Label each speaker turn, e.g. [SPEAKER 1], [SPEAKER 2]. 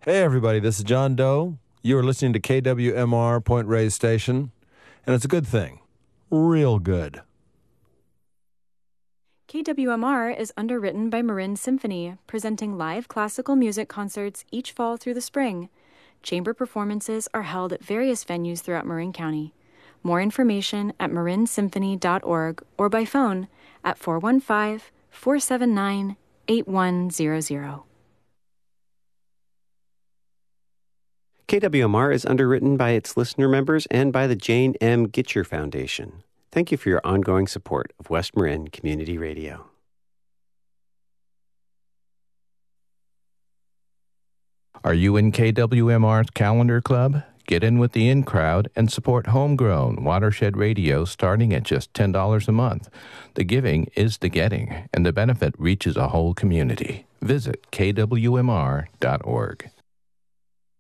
[SPEAKER 1] Hey, everybody, this is John Doe. You are listening to KWMR Point Reyes Station, and it's a good thing. Real good.
[SPEAKER 2] KWMR is underwritten by Marin Symphony, presenting live classical music concerts each fall through the spring. Chamber performances are held at various venues throughout Marin County. More information at marinsymphony.org or by phone at 415-479-8100.
[SPEAKER 3] KWMR is underwritten by its listener members and by the Jane M. Gitcher Foundation. Thank you for your ongoing support of West Marin Community Radio.
[SPEAKER 4] Are you in KWMR's Calendar Club? Get in with the in-crowd and support homegrown Watershed Radio starting at just $10 a month. The giving is the getting, and the benefit reaches a whole community. Visit kwmr.org.